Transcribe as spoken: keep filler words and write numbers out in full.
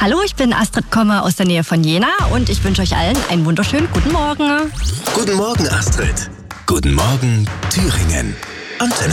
Hallo, ich bin Astrid, komme aus der Nähe von Jena und ich wünsche euch allen einen wunderschönen guten Morgen. Guten Morgen, Astrid. Guten Morgen, Thüringen. Antenne